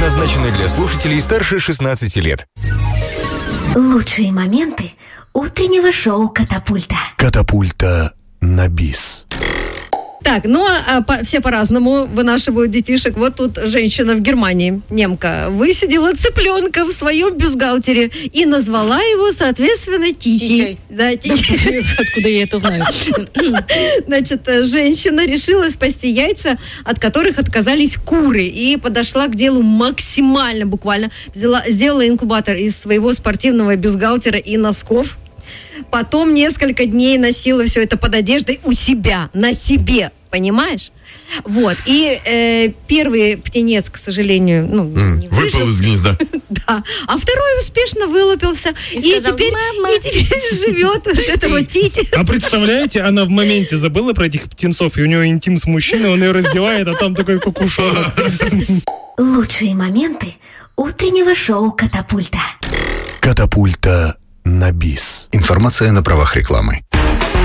предназначены для слушателей старше 16 лет. Лучшие моменты утреннего шоу «Катапульта». Катапульта на бис. Так, все по-разному вынашивают детишек. Вот тут женщина в Германии, немка, высидела цыпленка в своем бюстгальтере и назвала его, соответственно, Тити. Да, Тити. Откуда я это знаю? Значит, женщина решила спасти яйца, от которых отказались куры, и подошла к делу максимально, буквально. Сделала инкубатор из своего спортивного бюстгальтера и носков. Потом несколько дней носила все это под одеждой у себя, на себе, понимаешь? Вот. И первый птенец, к сожалению, не выжил. Выпал из гнезда. Да. А второй успешно вылупился. И сказал, теперь живет вот это вот Тити. А представляете, она в моменте забыла про этих птенцов, и у нее интим с мужчиной, он ее раздевает, а там такой кукушонок. Лучшие моменты утреннего шоу «Катапульта». Катапульта на бис. Информация на правах рекламы.